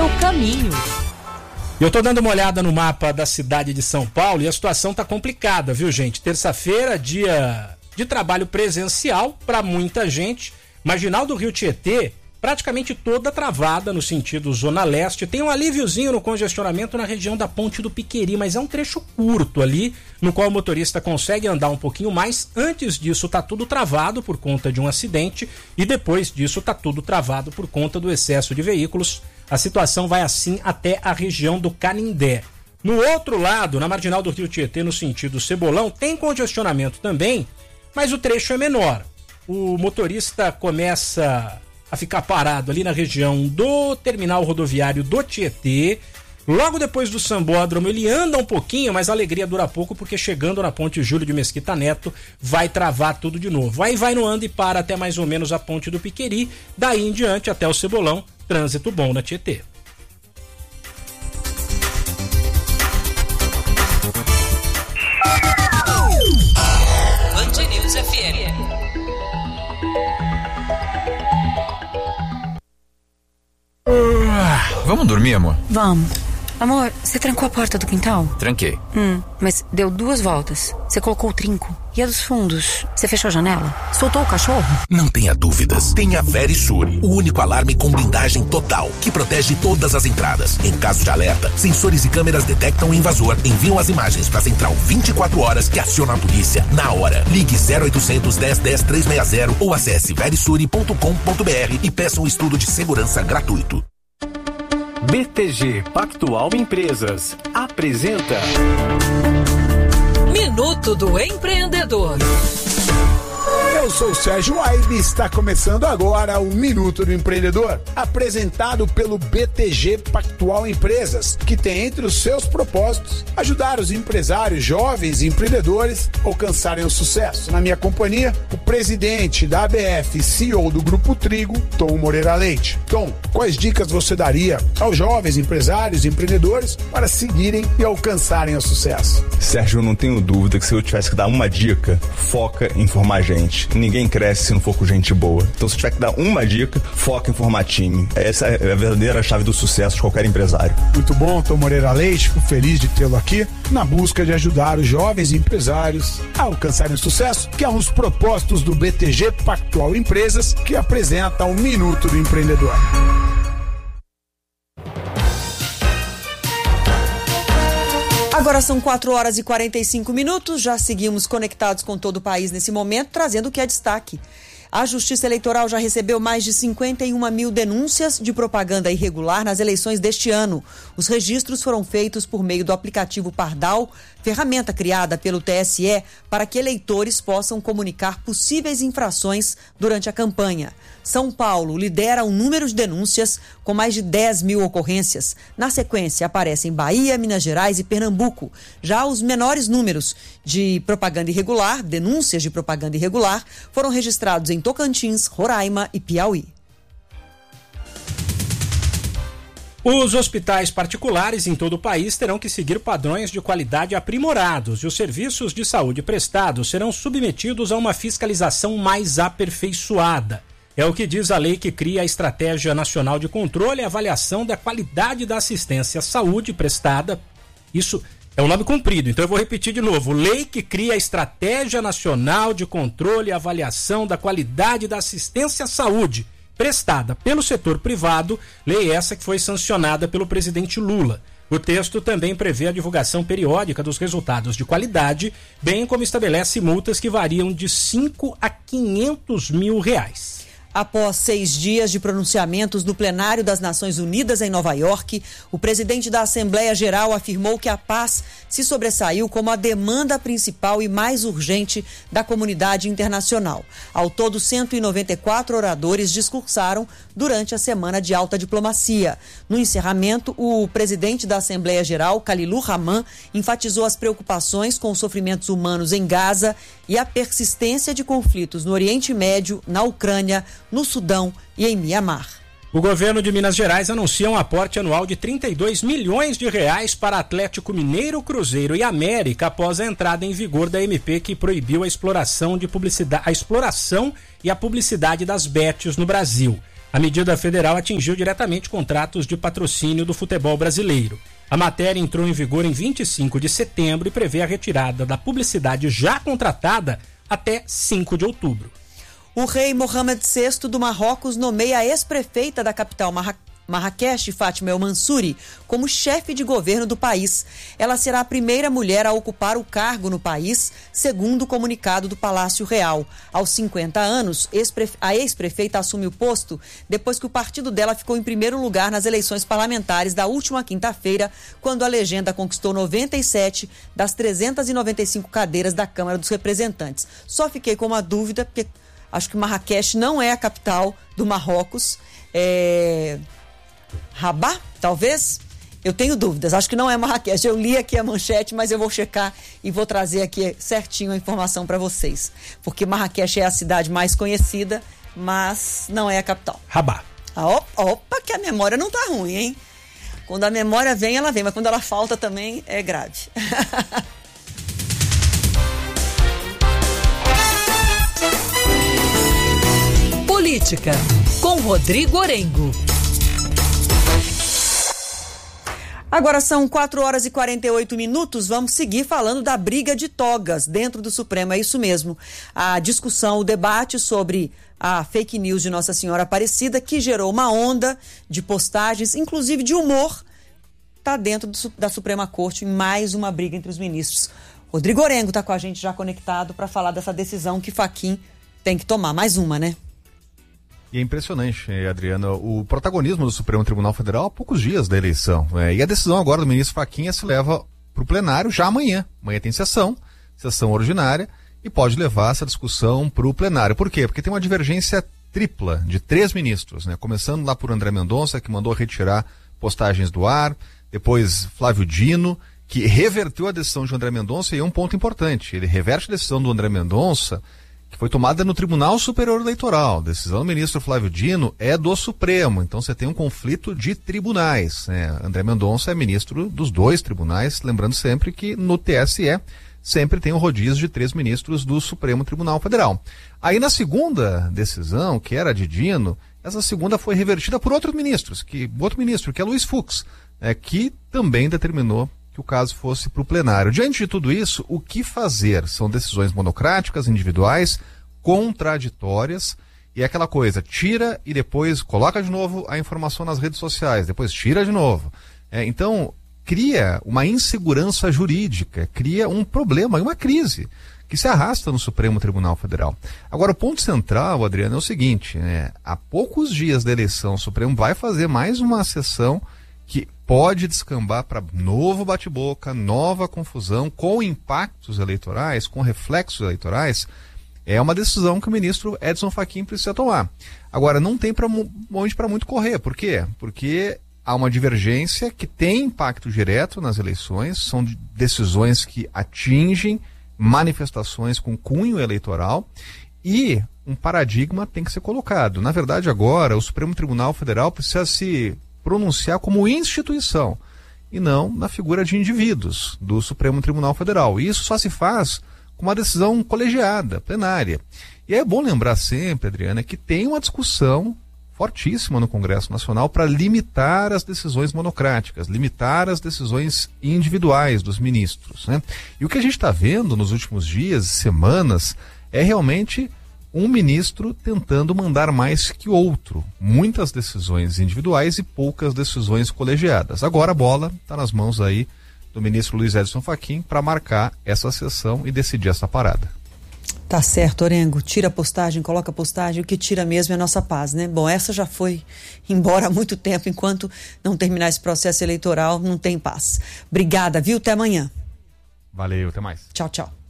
seu caminho. Eu tô dando uma olhada no mapa da cidade de São Paulo e a situação tá complicada, viu, gente? Terça-feira, dia de trabalho presencial para muita gente. Marginal do Rio Tietê, praticamente toda travada no sentido Zona Leste. Tem um alíviozinho no congestionamento na região da Ponte do Piqueri, mas é um trecho curto ali, no qual o motorista consegue andar um pouquinho mais. Antes disso tá tudo travado por conta de um acidente e depois disso tá tudo travado por conta do excesso de veículos. A situação vai assim até a região do Canindé. No outro lado, na Marginal do Rio Tietê, no sentido Cebolão, tem congestionamento também, mas o trecho é menor. O motorista começa a ficar parado ali na região do terminal rodoviário do Tietê. Logo depois do Sambódromo ele anda um pouquinho, mas a alegria dura pouco, porque chegando na ponte Júlio de Mesquita Neto vai travar tudo de novo. Aí vai no anda e para até mais ou menos a ponte do Piqueri, daí em diante até o Cebolão, trânsito bom na Tietê. Band News FM. Vamos dormir, amor? Vamos. Amor, você trancou a porta do quintal? Tranquei. Mas deu 2 voltas. Você colocou o trinco. E a dos fundos? Você fechou a janela? Soltou o cachorro? Não tenha dúvidas. Tenha Verisure, o único alarme com blindagem total, que protege todas as entradas. Em caso de alerta, sensores e câmeras detectam o invasor, enviam as imagens para a central 24 horas que aciona a polícia na hora. Ligue 0800 10 10 360 ou acesse verisure.com.br e peça um estudo de segurança gratuito. BTG Pactual Empresas apresenta Minuto do Empreendedor. Eu sou o Sérgio Aibe e está começando agora o Minuto do Empreendedor, apresentado pelo BTG Pactual Empresas, que tem entre os seus propósitos ajudar os empresários jovens e empreendedores a alcançarem o sucesso. Na minha companhia, o presidente da ABF e CEO do Grupo Trigo, Tom Moreira Leite. Tom, quais dicas você daria aos jovens empresários e empreendedores para seguirem e alcançarem o sucesso? Sérgio, eu não tenho dúvida que se eu tivesse que dar uma dica, foca em formar gente. Ninguém cresce se não for com gente boa. Então, se tiver que dar uma dica, foca em formar time. Essa é a verdadeira chave do sucesso de qualquer empresário. Muito bom, Tom Moreira Leite. Fico feliz de tê-lo aqui na busca de ajudar os jovens empresários a alcançarem o sucesso, que é um dos propósitos do BTG Pactual Empresas, que apresenta o Minuto do Empreendedor. Agora são 4h45, já seguimos conectados com todo o país nesse momento, trazendo o que é destaque. A Justiça Eleitoral já recebeu mais de 51 mil denúncias de propaganda irregular nas eleições deste ano. Os registros foram feitos por meio do aplicativo Pardal, ferramenta criada pelo TSE para que eleitores possam comunicar possíveis infrações durante a campanha. São Paulo lidera o número de denúncias com mais de 10 mil ocorrências. Na sequência, aparecem Bahia, Minas Gerais e Pernambuco. Já os menores números de propaganda irregular, denúncias de propaganda irregular, foram registrados em Tocantins, Roraima e Piauí. Os hospitais particulares em todo o país terão que seguir padrões de qualidade aprimorados e os serviços de saúde prestados serão submetidos a uma fiscalização mais aperfeiçoada. É o que diz a lei que cria a Estratégia Nacional de Controle e Avaliação da Qualidade da Assistência à Saúde prestada. Isso é um nome comprido, então eu vou repetir de novo. Lei que cria a Estratégia Nacional de Controle e Avaliação da Qualidade da Assistência à Saúde prestada pelo setor privado, lei essa que foi sancionada pelo presidente Lula. O texto também prevê a divulgação periódica dos resultados de qualidade, bem como estabelece multas que variam de 5 a 500 mil reais. Após 6 dias de pronunciamentos no plenário das Nações Unidas em Nova York, o presidente da Assembleia Geral afirmou que a paz se sobressaiu como a demanda principal e mais urgente da comunidade internacional. Ao todo, 194 oradores discursaram durante a semana de alta diplomacia. No encerramento, o presidente da Assembleia Geral, Khalilur Rahman, enfatizou as preocupações com os sofrimentos humanos em Gaza e a persistência de conflitos no Oriente Médio, na Ucrânia, no Sudão e em Mianmar. O governo de Minas Gerais anuncia um aporte anual de 32 milhões de reais para Atlético Mineiro, Cruzeiro e América após a entrada em vigor da MP que proibiu a exploração e a publicidade das bets no Brasil. A medida federal atingiu diretamente contratos de patrocínio do futebol brasileiro. A matéria entrou em vigor em 25 de setembro e prevê a retirada da publicidade já contratada até 5 de outubro. O rei Mohammed VI do Marrocos nomeia a ex-prefeita da capital Marrakech, Fátima El Mansouri, como chefe de governo do país. Ela será a primeira mulher a ocupar o cargo no país, segundo o comunicado do Palácio Real. Aos 50 anos, a ex-prefeita assume o posto depois que o partido dela ficou em primeiro lugar nas eleições parlamentares da última quinta-feira, quando a legenda conquistou 97 das 395 cadeiras da Câmara dos Representantes. Só fiquei com uma dúvida, porque acho que Marrakech não é a capital do Marrocos. Rabat, talvez? Eu tenho dúvidas, acho que não é Marrakech. Eu li aqui a manchete, mas eu vou checar e vou trazer aqui certinho a informação para vocês. Porque Marrakech é a cidade mais conhecida, mas não é a capital. Rabat. Opa, que a memória não tá ruim, hein? Quando a memória vem, ela vem, mas quando ela falta também é grave. Política, com Rodrigo Orengo. Agora são 4 horas e 48 minutos, vamos seguir falando da briga de togas dentro do Supremo, é isso mesmo. A discussão, o debate sobre a fake news de Nossa Senhora Aparecida, que gerou uma onda de postagens, inclusive de humor, está dentro da Suprema Corte, em mais uma briga entre os ministros. Rodrigo Orengo está com a gente já conectado para falar dessa decisão que Fachin tem que tomar, mais uma, né? E é impressionante, Adriana, o protagonismo do Supremo Tribunal Federal há poucos dias da eleição. E a decisão agora do ministro Fachin se leva para o plenário já amanhã. Amanhã tem sessão ordinária, e pode levar essa discussão para o plenário. Por quê? Porque tem uma divergência tripla de 3 ministros, né? Começando lá por André Mendonça, que mandou retirar postagens do ar, depois Flávio Dino, que reverteu a decisão de André Mendonça, e é um ponto importante. Ele reverte a decisão do André Mendonça, que foi tomada no Tribunal Superior Eleitoral. A decisão do ministro Flávio Dino é do Supremo, então você tem um conflito de tribunais, né? André Mendonça é ministro dos 2 tribunais, lembrando sempre que no TSE sempre tem um rodízio de 3 ministros do Supremo Tribunal Federal. Aí na segunda decisão, que era de Dino, essa segunda foi revertida por outro ministro, que é Luiz Fux, que também determinou que o caso fosse para o plenário. Diante de tudo isso, o que fazer? São decisões monocráticas, individuais, contraditórias, e é aquela coisa, tira e depois coloca de novo a informação nas redes sociais, depois tira de novo. Então, cria uma insegurança jurídica, cria um problema, uma crise, que se arrasta no Supremo Tribunal Federal. Agora, o ponto central, Adriano, é o seguinte, há poucos dias da eleição, o Supremo vai fazer mais uma sessão que pode descambar para novo bate-boca, nova confusão, com impactos eleitorais, com reflexos eleitorais. É uma decisão que o ministro Edson Fachin precisa tomar. Agora, não tem onde para muito correr. Por quê? Porque há uma divergência que tem impacto direto nas eleições, são decisões que atingem manifestações com cunho eleitoral, e um paradigma tem que ser colocado. Na verdade, agora, o Supremo Tribunal Federal precisa se pronunciar como instituição e não na figura de indivíduos do Supremo Tribunal Federal. E isso só se faz com uma decisão colegiada, plenária. E é bom lembrar sempre, Adriana, que tem uma discussão fortíssima no Congresso Nacional para limitar as decisões monocráticas, limitar as decisões individuais dos ministros, né? E o que a gente está vendo nos últimos dias e semanas é realmente um ministro tentando mandar mais que outro. Muitas decisões individuais e poucas decisões colegiadas. Agora a bola está nas mãos aí do ministro Luiz Edson Fachin para marcar essa sessão e decidir essa parada. Tá certo, Orengo. Tira a postagem, coloca a postagem. O que tira mesmo é a nossa paz, né? Bom, essa já foi embora há muito tempo. Enquanto não terminar esse processo eleitoral, não tem paz. Obrigada, viu? Até amanhã. Valeu, até mais. Tchau, tchau.